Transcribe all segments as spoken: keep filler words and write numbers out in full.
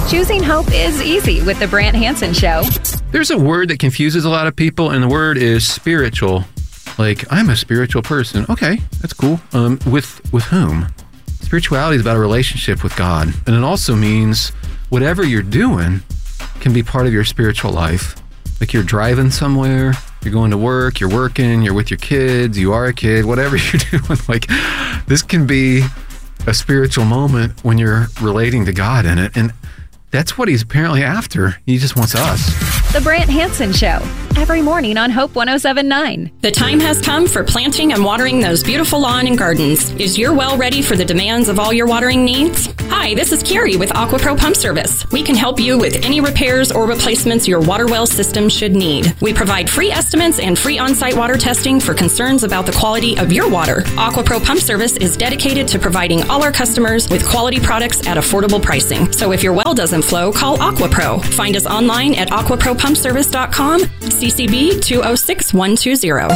Choosing hope is easy with the Brant Hansen Show. There's a word that confuses a lot of people, and the word is spiritual. Like, I'm a spiritual person. Okay, that's cool. Um, with with whom? Spirituality is about a relationship with God. And it also means whatever you're doing can be part of your spiritual life. Like you're driving somewhere, you're going to work, you're working, you're with your kids, you are a kid, whatever you're doing. Like, this can be a spiritual moment when you're relating to God in it. And that's what he's apparently after. He just wants us. The Brant Hansen Show, every morning on Hope one oh seven point nine. The time has come for planting and watering those beautiful lawn and gardens. Is your well ready for the demands of all your watering needs? Hi, this is Carrie with AquaPro Pump Service. We can help you with any repairs or replacements your water well system should need. We provide free estimates and free on-site water testing for concerns about the quality of your water. AquaPro Pump Service is dedicated to providing all our customers with quality products at affordable pricing. So if your well doesn't flow, call AquaPro. Find us online at aqua pro pump service dot com, C C B two oh six one two zero.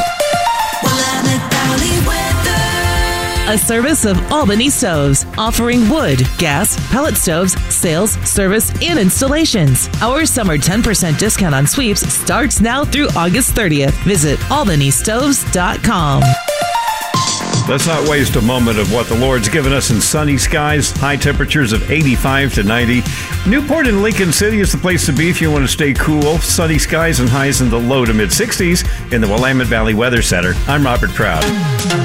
A service of Albany Stoves, offering wood, gas, pellet stoves, sales, service, and installations. Our summer ten percent discount on sweeps starts now through August thirtieth. Visit albany stoves dot com. Let's not waste a moment of what the Lord's given us in sunny skies, high temperatures of eighty-five to ninety. Newport and Lincoln City is the place to be if you want to stay cool. Sunny skies and highs in the low to mid sixties in the Willamette Valley Weather Center. I'm Robert Proud.